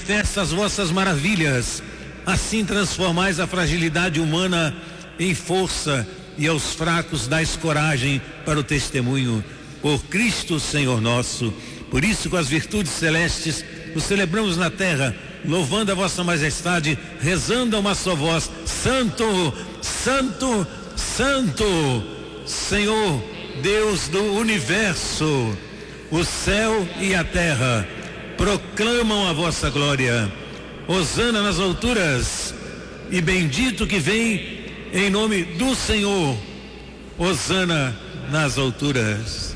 manifesta as vossas maravilhas. Assim transformais a fragilidade humana em força e aos fracos dais coragem para o testemunho. Por Cristo Senhor nosso. Por isso, com as virtudes celestes, o celebramos na terra, louvando a vossa majestade, rezando a uma só voz: Santo, Santo, Santo, Senhor, Deus do universo. O céu e a terra proclamam a vossa glória. Hosana nas alturas, e bendito que vem em nome do Senhor. Hosana nas alturas.